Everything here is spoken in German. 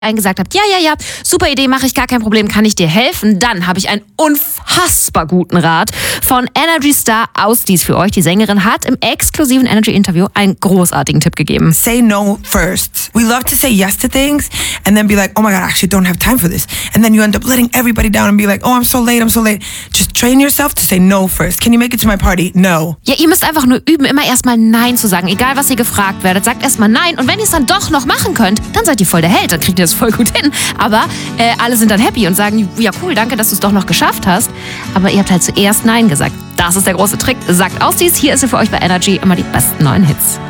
gesagt habt, ja, super Idee, mache ich, gar kein Problem, kann ich dir helfen, dann habe ich einen unfassbar guten Rat von Energy Star Ausdies für euch. Die Sängerin hat im exklusiven Energy-Interview einen großartigen Tipp gegeben. Say no first. We love to say yes to things and then be like, oh my God, I actually don't have time for this. And then you end up letting everybody down and be like, oh, I'm so late. Just train yourself to say no first. Can you make it to my party? No. Ja, ihr müsst einfach nur üben, immer erstmal Nein zu sagen. Egal, was ihr gefragt werdet, sagt erstmal Nein. Und wenn ihr es dann doch noch machen könnt, dann seid ihr voll der Held. Dann kriegt ihr das voll gut hin. Aber alle sind dann happy und sagen, ja cool, danke, dass du es doch noch geschafft hast. Aber ihr habt halt zuerst Nein gesagt. Das ist der große Trick. Sagt Ausdies, hier ist sie für euch bei Energy immer die besten neuen Hits.